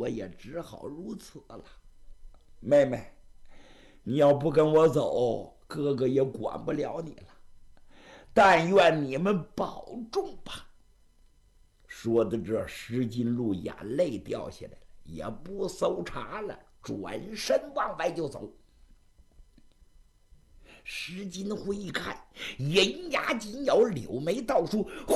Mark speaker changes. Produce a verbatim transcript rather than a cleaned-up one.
Speaker 1: 我也只好如此了。妹妹，你要不跟我走，哥哥也管不了你了。但愿你们保重吧。说的这，石金路眼泪掉下来了，也不搜查了，转身往外就走。石金辉一看，银牙紧咬，柳眉倒竖，